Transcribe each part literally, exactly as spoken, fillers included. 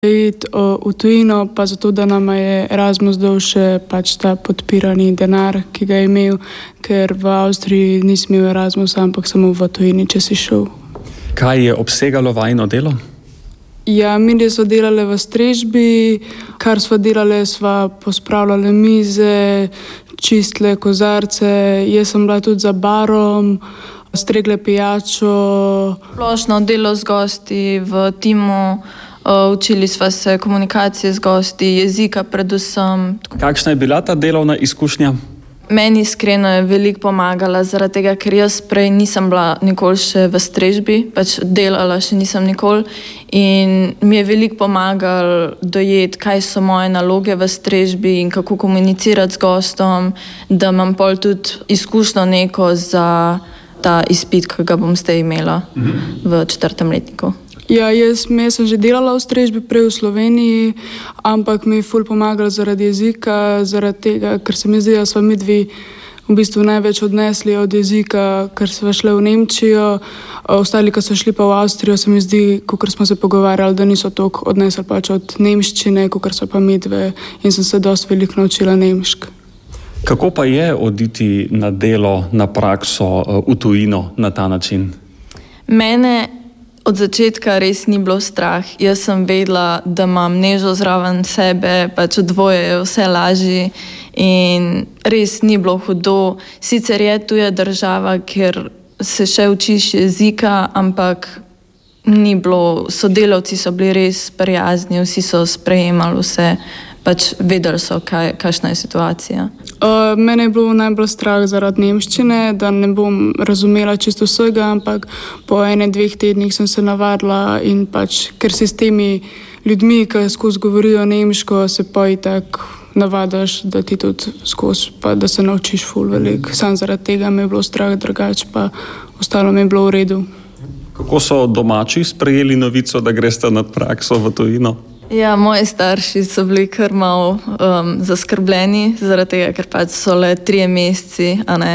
iti v tujino, pa zato, da nam je Erasmus dal še pač ta podpirani denar, ki ga je imel, ker v Avstriji nisi imel Erasmusa, ampak samo v tujini, če si šel. Kaj je obsegalo vajino delo? Ja, mi smo delali v strežbi, kar smo delali, smo pospravljali mize, čistile kozarce, jaz sem bila tudi za barom, stregle pijačo. Splošno delo z gosti v timu, učili smo se komunikacije z gosti, jezika predvsem. Kakšna je bila ta delovna izkušnja? Meni iskreno je veliko pomagala, zaradi tega, ker jaz prej nisem bila nikoli še v strežbi, pač delala še nisem nikoli in mi je veliko pomagalo dojeti, kaj so moje naloge v strežbi in kako komunicirati z gostom, da imam pol tudi izkušnjo neko za ta izpit, ki ga bom zdaj imela v četrtem letniku. Ja, jaz, jaz sem že delala v strežbi prej v Sloveniji, ampak mi je ful pomagalo zaradi jezika, zaradi tega, ker se mi zdi, da smo mi dve v bistvu največ odnesli od jezika, ker smo šli v Nemčijo, ostali, ko so šli pa v Avstrijo, se mi zdi, kakor smo se pogovarjali, da niso toliko odnesli pač od nemščine, kakor so pa mi dve in sem se dosti veliko naučila nemško. Kako pa je oditi na delo, na prakso v tujino na ta način? Mene od začetka res ni bilo strah. Jaz sem vedela, da imam Nežo zraven sebe, pač dvoje je vse lažje in res ni bilo hudo. Sicer je tuja država, ker se še učiš jezika, ampak ni bilo, sodelavci so bili res prijazni, vsi so sprejemali vse, pač vedeli so, kaj, kakšna je situacija. Uh, mene je bilo najbolj strah zaradi nemščine, da ne bom razumela čisto vsega, ampak po ene, dveh tednih sem se navadila in pač, ker si s temi ljudmi, ki skozi govorijo nemško, se pa i tak navadaš, da ti tudi skozi, pa da se naučiš ful veliko. Sam zaradi tega me je bilo strah, drugače pa ostalo mi je bilo v redu. Kako so domači sprejeli novico, da greste na prakso v tujino? Ja, moji starši so bili kar malo um, zaskrbljeni, zaradi tega, ker pač so le trije meseci a ne,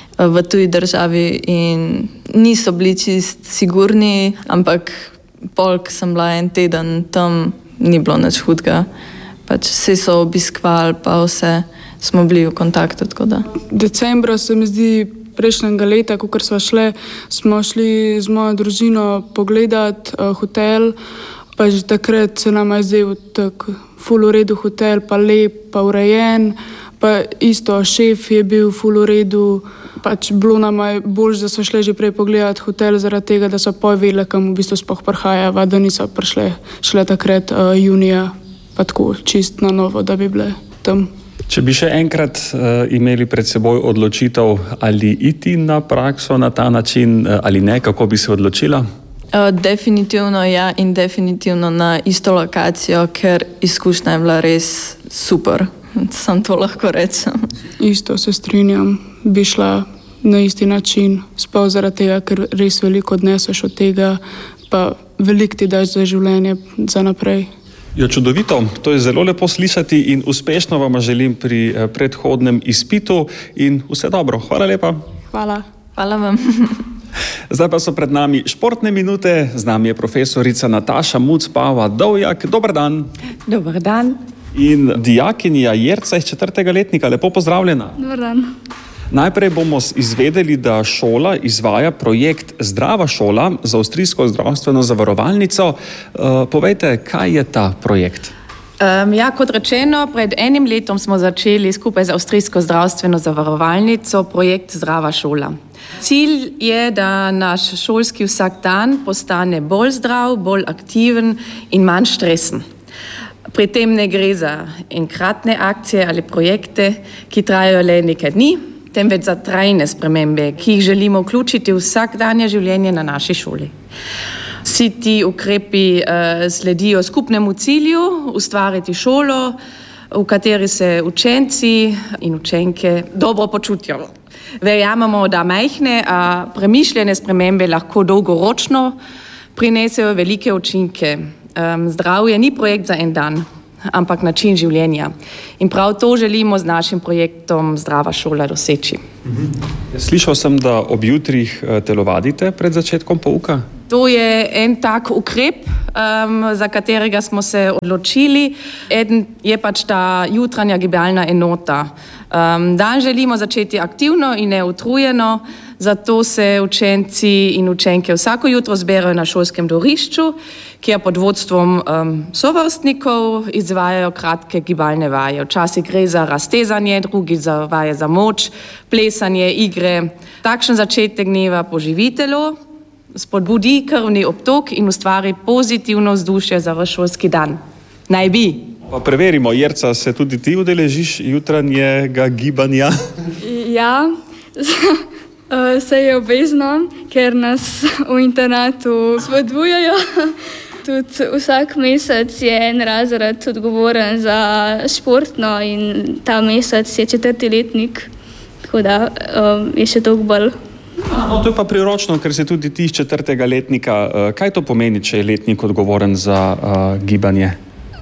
v tuji državi in niso bili čist sigurni, ampak polk sem bila en teden tam, ni bilo nič hudega. Pač vse so obiskvali, pa vse smo bili v kontaktu, tako da. Decembra se mi zdi prejšnjega leta, ko smo šli, smo šli z mojo družino pogledati uh, hotel, pa že takrat se nam je zdel tako ful v redu hotel, pa lep, pa urejen, pa isto šef je bil ful v redu, pač bilo nam je boljše, da so šli že prej pogledati hotel, zaradi tega, da so povedali, kam v bistvu spoh prihajava, da niso prišli šle takrat uh, junija, pa tako čist na novo, da bi bile tam. Če bi še enkrat uh, imeli pred seboj odločitev, ali iti na prakso na ta način uh, ali ne, kako bi se odločila? Uh, definitivno ja in definitivno na isto lokacijo, ker izkušnja je bila res super, sam to lahko rečem. Isto se strinjam, bi šla na isti način, sploh zaradi tega, ker res veliko odneseš od tega, pa veliko ti daš za življenje za naprej. Ja, čudovito, to je zelo lepo slišati in uspešno vam želim pri predhodnem izpitu in vse dobro. Hvala lepa. Hvala. Hvala vam. Zdaj pa so pred nami športne minute, z nami je profesorica Nataša Muc-Pava-Dovjak. Dobar dan. Dobar dan. In dijakinja Jerca iz četrtega letnika, lepo pozdravljena. Dobar dan. Najprej bomo izvedeli, da šola izvaja projekt Zdrava šola za avstrijsko zdravstveno zavarovalnico. Uh, povejte, kaj je ta projekt? Um, ja, kot rečeno, pred enim letom smo začeli skupaj z avstrijsko zdravstveno zavarovalnico projekt Zdrava šola. Cilj je, da naš šolski vsakdan postane bolj zdrav, bolj aktiven in manj stresen. Pri tem ne gre za enkratne akcije ali projekte, ki trajajo le nekaj dni, temveč za trajne spremembe, ki jih želimo vključiti v vsakdanje življenje na naši šoli. Vsi ti ukrepi uh, sledijo skupnemu cilju, ustvariti šolo, v kateri se učenci in učenke dobro počutijo. Verjamemo, da majhne, a premišljene spremembe lahko dolgoročno prinesejo velike učinke. Um, zdravje ni projekt za en dan, ampak način življenja. In prav to želimo z našim projektom Zdrava šola doseči. Slišal sem, da ob jutrih telovadite pred začetkom pouka? To je en tak ukrep, um, za katerega smo se odločili. Eden je pač ta jutranja gibalna enota. Um, dan želimo začeti aktivno in neutrujeno, zato se učenci in učenke vsako jutro zberajo na šolskem dvorišču, kjer pod vodstvom um, sovrstnikov izvajajo kratke gibalne vaje. Včasih gre za raztezanje, drugi za vaje za moč, plesanje, igre. Takšen začetek dneva poživi telo, spodbudi krvni obtok in ustvari pozitivno vzdušje za vaš šolski dan. Naj bi. Pa preverimo, Jerca, se tudi ti udeležiš jutranjega gibanja? Ja, vse je obvezno, ker nas v internatu spodbujajo. Tudi vsak mesec je en razred odgovoren za športno in ta mesec je četrti letnik, tako da um, je še toliko bolj. No, to je pa priročno, ker si tudi ti iz četrtega letnika. Kaj to pomeni, če je letnik odgovoren za uh, gibanje?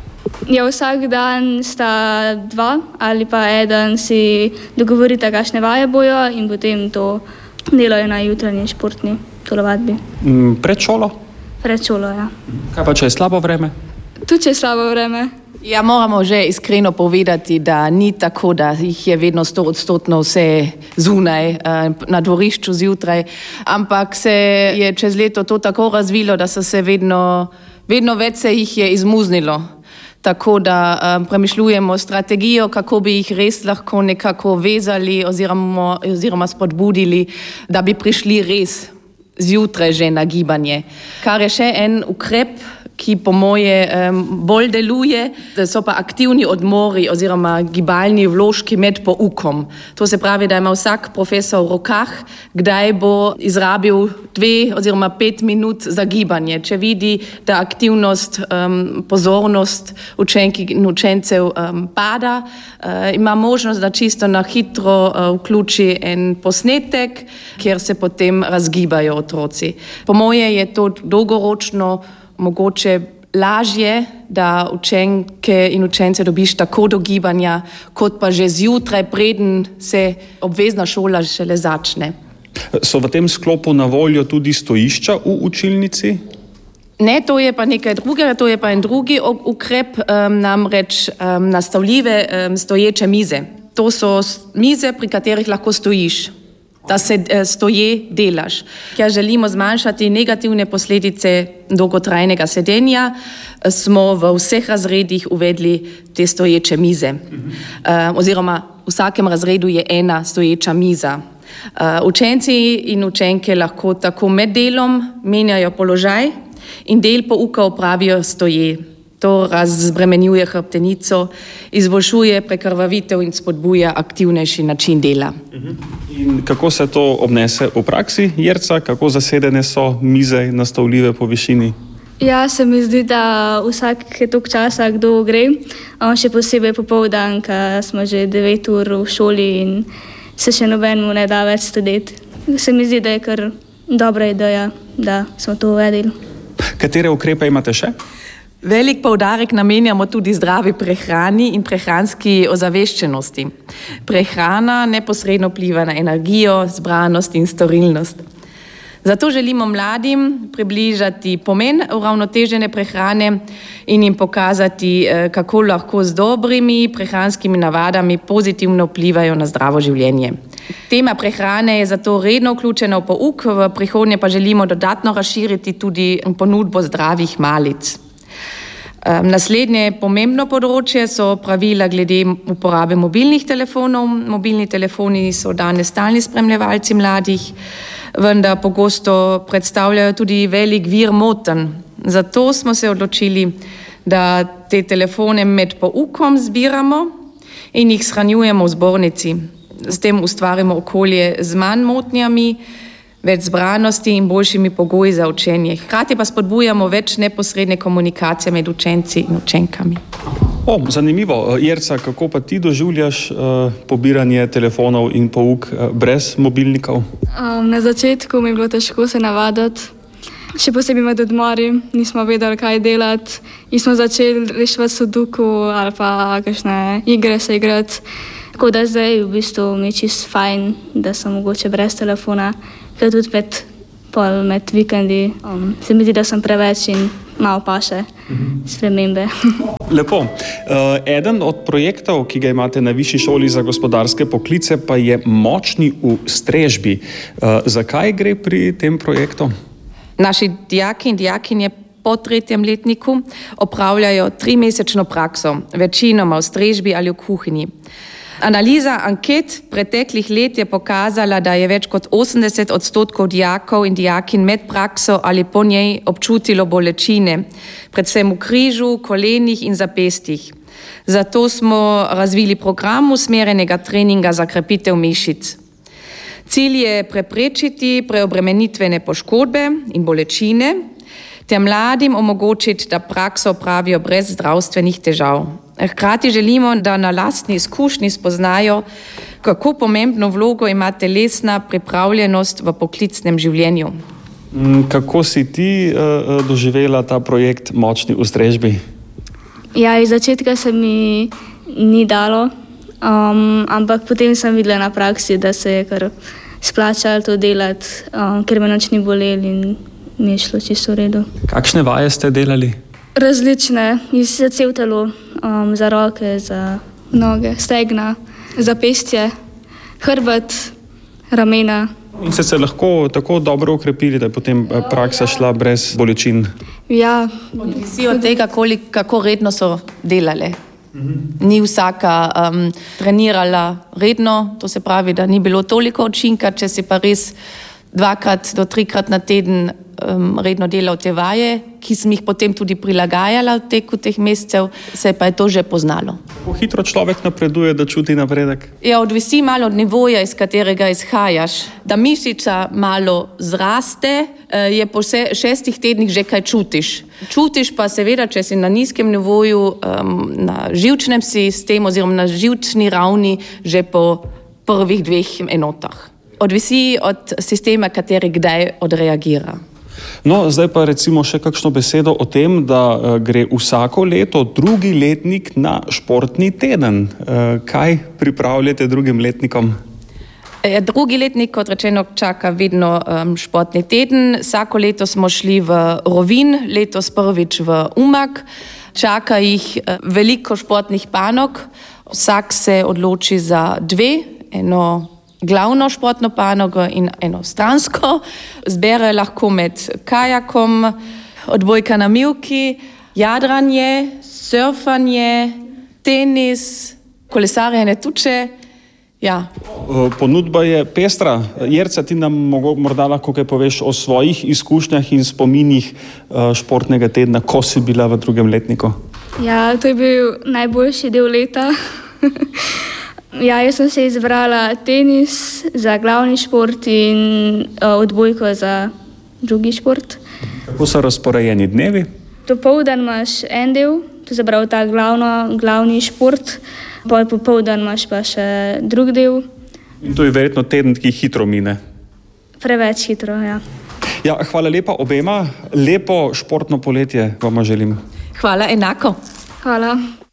Ja, vsak dan sta dva ali pa eden si dogovorita, kakšne vaje bojo in potem to delajo na jutranji športni telovadbi. Pred šolo? Pred šolo, ja. Kaj pa, če je slabo vreme? Tudi, če je slabo vreme. Ja, moramo že iskreno povedati, da ni tako, da jih je vedno sto odstotno vse zunaj, na dvorišču zjutraj, ampak se je čez leto to tako razvilo, da so se vedno, vedno več se jih je izmuznilo. Tako da um, premišljujemo strategijo, kako bi jih res lahko nekako vezali oziroma, oziroma spodbudili, da bi prišli res zjutraj že na gibanje. Kar je še en ukrep, ki po moje um, bolj deluje, so pa aktivni odmori oziroma gibalni vložki med poukom. To se pravi, da ima vsak profesor v rokah, kdaj bo izrabil dve oziroma pet minut za gibanje. Če vidi, da aktivnost, um, pozornost učenki in učencev um, pada, uh, ima možnost, da čisto na hitro uh, vključi en posnetek, kjer se potem razgibajo otroci. Po moje je to dolgoročno mogoče lažje, da učenke in učence dobiš tako do gibanja, kot pa že zjutraj, preden se obvezna šola šele začne. So v tem sklopu na voljo tudi stojišča v učilnici? Ne, to je pa nekaj drugega, to je pa en drugi ukrep, um, namreč um, nastavljive um, stoječe mize. To so mize, pri katerih lahko stojiš, da se stoje delaš. Ker želimo zmanjšati negativne posledice dolgotrajnega sedenja, smo v vseh razredih uvedli te stoječe mize. Uh, oziroma v vsakem razredu je ena stoječa miza. Uh, učenci in učenke lahko tako med delom menjajo položaj in del pouka opravijo stoje. To razbremenjuje hrbtenico, izboljšuje prekrvavitev in spodbuja aktivnejši način dela. In kako se to obnese v praksi, Jerca? Kako zasedene so mize nastavljive po višini? Ja, se mi zdi, da vsak toliko časa, kdo gre, še posebej popoldan, ko smo že devet ur v šoli in se še nobenemu ne da več studeti. Se mi zdi, da je kar dobra ideja, da smo to uvedli. Katere ukrepe imate še? Velik poudarek namenjamo tudi zdravi prehrani in prehranski ozaveščenosti. Prehrana neposredno vpliva na energijo, zbranost in storilnost. Zato želimo mladim približati pomen uravnotežene prehrane in jim pokazati, kako lahko z dobrimi prehranskimi navadami pozitivno vplivajo na zdravo življenje. Tema prehrane je zato redno vključena v pouk, v prihodnje pa želimo dodatno razširiti tudi ponudbo zdravih malic. Naslednje pomembno področje so pravila glede uporabe mobilnih telefonov. Mobilni telefoni so danes stalni spremljevalci mladih, vendar pogosto predstavljajo tudi velik vir motenj. Zato smo se odločili, da te telefone med poukom zbiramo in jih shranjujemo v zbornici. S tem ustvarimo okolje z manj motnjami, več zbranosti in boljšimi pogoji za učenje. Hkrati pa spodbujamo več neposredne komunikacije med učenci in učenkami. O, zanimivo. Jerca, kako pa ti doživljaš uh, pobiranje telefonov in pouk uh, brez mobilnikov? Um, na začetku mi je bilo težko se navaditi. Še posebej med odmori, nismo vedeli, kaj delati. In smo začeli reševati sudoku ali pa kakšne igre se igrati. Tako da zdaj v bistvu mi je čisto fajn, da sem mogoče brez telefona. Ker tudi med pol med vikendi. Um, se mi zdi, da sem preveč in malo paše spremembe. Lepo. Uh, eden od projektov, ki ga imate na Višji šoli za gospodarske poklice, pa je Močni v strežbi. Uh, zakaj gre pri tem projektu? Naši dijaki in dijakinje po tretjem letniku opravljajo trimesečno prakso, večinoma v strežbi ali v kuhinji. Analiza anket preteklih let je pokazala, da je več kot osemdeset odstotkov dijakov in dijakin med prakso ali po njej občutilo bolečine, predvsem v križu, kolenih in zapestjih. Zato smo razvili program usmerjenega treninga za krepitev mišic. Cilj je preprečiti preobremenitvene poškodbe in bolečine, ter mladim omogočiti, da prakso opravijo brez zdravstvenih težav. Hkrati želimo, da na lastni izkušnji spoznajo, kako pomembno vlogo ima telesna pripravljenost v poklicnem življenju. Kako si ti uh, doživela ta projekt Močni v strežbi? Ja, iz začetka se mi ni dalo, um, ampak potem sem videla na praksi, da se je kar splačalo to delati, um, ker me noč ni bolelo in mi je šlo čisto v redu. Kakšne vaje ste delali? Različne, za cel telo, um, za roke, za noge, stegna, zapestje, hrbet, ramena. In ste se lahko tako dobro ukrepili, da je potem praksa šla brez bolečin? Ja. Odvisi od tega, kolik, kako redno so delale. Ni vsaka um, trenirala redno, to se pravi, da ni bilo toliko učinka, če si pa res dvakrat do trikrat na teden um, redno delal te vaje, ki sem jih potem tudi prilagajala v teku teh mesecev, se pa je to že poznalo. Kako hitro človek napreduje, da čuti napredek? Ja, odvisi malo od nivoja, iz katerega izhajaš. Da mišica malo zraste, je po šestih tednih že kaj čutiš. Čutiš pa seveda, če si na nizkem nivoju, um, na živčnem sistemu oziroma na živčni ravni, že po prvih dveh enotah. Odvisi od sistema, kateri kdaj odreagira. No, zdaj pa recimo še kakšno besedo o tem, da uh, gre vsako leto drugi letnik na športni teden. Uh, kaj pripravljate drugim letnikom? E, drugi letnik, kot rečeno, čaka vedno um, športni teden. Vsako leto smo šli v Rovinj, letos prvič v Umag. Čaka jih uh, veliko športnih panog. Vsak se odloči za dve, eno glavno športno panogo in eno stransko. Zbere lahko med kajakom, odbojka na mivki, jadranje, surfanje, tenis, kolesarjenje tuče. Ja. Ponudba je pestra. Jerca, ti nam morda lahko kaj poveš o svojih izkušnjah in spominih športnega tedna, ko si bila v drugem letniku? Ja, to je bil najboljši del leta. Ja, jaz sem se izbrala tenis za glavni šport in uh, odbojko za drugi šport. Kako so razporejeni dnevi? Dopoldan imaš en del, to se pravi ta glavno, glavni šport, pol popoldan imaš pa še drug del. In to je verjetno teden, ki hitro mine. Preveč hitro, ja. Ja, hvala lepa obema. Lepo športno poletje vam želim. Hvala, enako. Hvala.